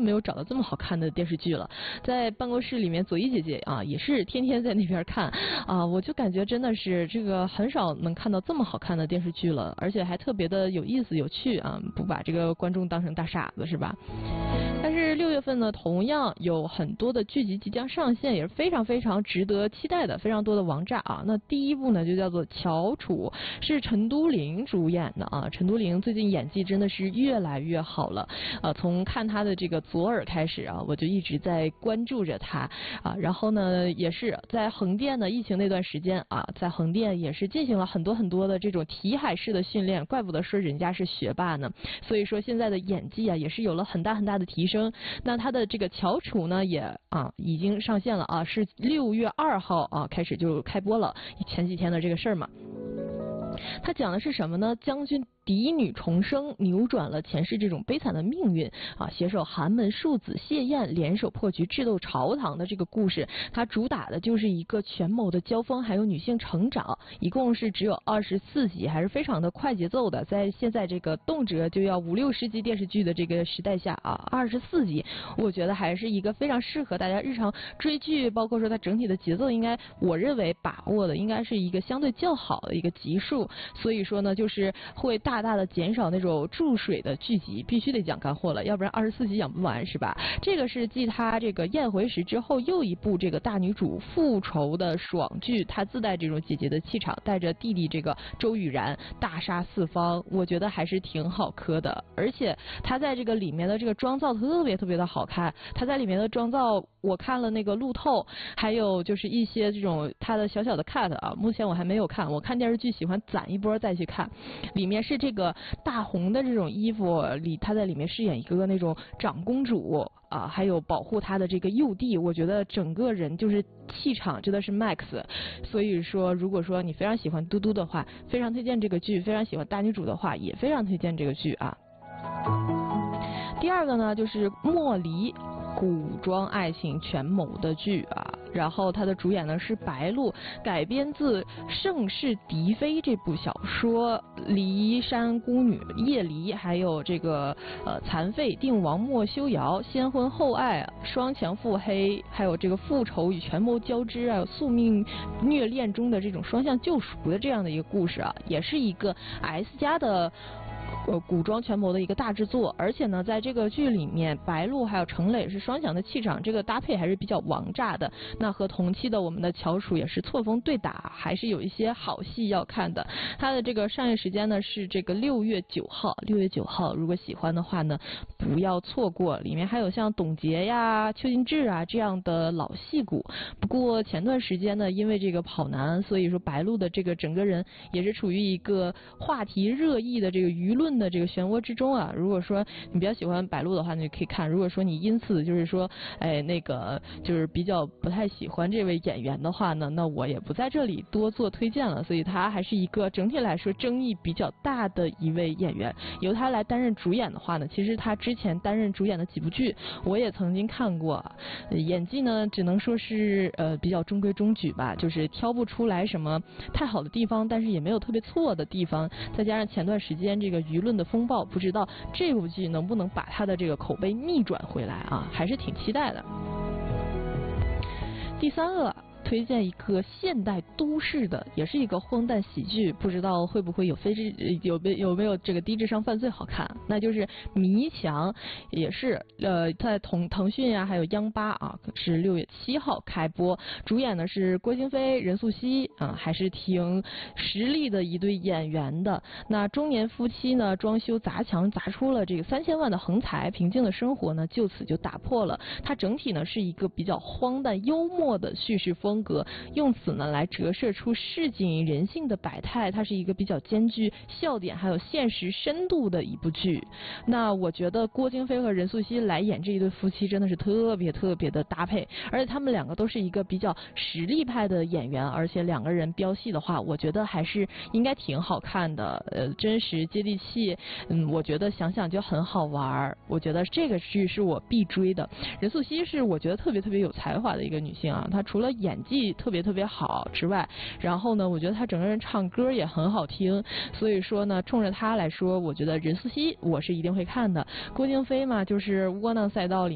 没有找到这么好看的电视剧了。在办公室里面，左一姐姐啊也是天天在那边看啊，我就感觉真的是这个很少能看到这么好看的电视剧了，而且还特别的有意思有趣啊，不把这个观众当成大傻子是吧？但是6月份呢，同样有很多的剧集即将上线，也是非常非常值得期待的，非常多的王炸啊。那第一部呢就叫做《翘楚》，是陈都灵主演的啊。陈都灵最近演技真的是越来越好了，从看他的这个左耳开始啊，我就一直在关注着他啊。然后呢，也是在横店呢，疫情那段时间啊，在横店也是进行了很多的这种题海式的训练，怪不得说人家是学霸呢。所以说现在的演技啊，也是有了很大的提升。那他的这个翘楚呢，也已经上线了啊，是6月2号啊开始就开播了，前几天的这个事儿嘛。他讲的是什么呢？将军嫡女重生，扭转了前世这种悲惨的命运啊！携手寒门庶子谢燕联手破局，智斗朝堂的这个故事，它主打的就是一个权谋的交锋，还有女性成长。一共是只有24集，还是非常的快节奏的。在现在这个动辄就要50-60集电视剧的这个时代下啊，24集，我觉得还是一个非常适合大家日常追剧，包括说它整体的节奏，应该我认为把握的应该是一个相对较好的一个集数。所以说呢，就是会大的减少那种注水的剧集，必须得讲干货了，要不然24集讲不完是吧？这个是继他这个燕回时之后又一部这个大女主复仇的爽剧，它自带这种姐姐的气场，带着弟弟这个周雨然大杀四方，我觉得还是挺好磕的。而且他在这个里面的这个妆造特别的好看，他在里面的妆造我看了那个路透，还有就是一些这种他的小的 cut 啊，目前我还没有看，我看电视剧喜欢攒一波再去看。里面是这个大红的这种衣服里，他在里面饰演一个那种长公主啊，还有保护他的这个幼弟，我觉得整个人就是气场真的是 max。所以说，如果说你非常喜欢嘟嘟的话，非常推荐这个剧；非常喜欢大女主的话，也非常推荐这个剧啊。第二个呢，就是莫离。古装爱情权谋的剧啊，然后它的主演呢是白鹿，改编自《盛世嫡妃》这部小说，骊山孤女叶离，还有这个残废定王莫修瑶，先婚后爱，双强腹黑，还有这个复仇与权谋交织，还有宿命虐恋中的这种双向救赎的这样的一个故事啊，也是一个 S 加的。古装权谋的一个大制作，而且呢，在这个剧里面，白鹿还有程磊是双强的气场，这个搭配还是比较王炸的。那和同期的我们的翘楚也是错峰对打，还是有一些好戏要看的。它的这个上映时间呢是这个6月9号，6月9号，如果喜欢的话呢，不要错过。里面还有像董洁呀、邱金志啊这样的老戏骨。不过前段时间呢，因为这个跑男，所以说白鹿的这个整个人也是处于一个话题热议的这个舆论的这个漩涡之中啊。如果说你比较喜欢白鹿的话，你就可以看；如果说你因此就是说，那个就是比较不太喜欢这位演员的话呢，那我也不在这里多做推荐了。所以他还是一个整体来说争议比较大的一位演员。由他来担任主演的话呢，其实他之前担任主演的几部剧我也曾经看过，演技呢只能说是比较中规中矩吧，就是挑不出来什么太好的地方，但是也没有特别错的地方。再加上前段时间这个舆论的风暴，不知道这部剧能不能把他的这个口碑逆转回来啊，还是挺期待的。第三个推荐一个现代都市的，也是一个荒诞喜剧，不知道会不会有有没有这个低智商犯罪好看？那就是《迷墙》，也是在腾讯啊，还有央八啊，是6月7号开播，主演呢是郭京飞、任素汐啊，还是挺实力的一对演员的。那中年夫妻呢，装修砸墙砸出了这个3000万的横财，平静的生活呢就此就打破了。它整体呢是一个比较荒诞幽默的叙事风格，用此呢来折射出市井人性的百态，它是一个比较兼具笑点还有现实深度的一部剧。那我觉得郭京飞和任素汐来演这一对夫妻真的是特别的搭配，而且他们两个都是一个比较实力派的演员，而且两个人飙戏的话，我觉得还是应该挺好看的，真实接地气，我觉得想想就很好玩，我觉得这个剧是我必追的。任素汐是我觉得特别有才华的一个女性啊，她除了演技特别好之外，然后呢，我觉得她整个人唱歌也很好听，所以说呢，冲着她来说，我觉得任素汐我是一定会看的。郭京飞嘛，就是窝囊赛道里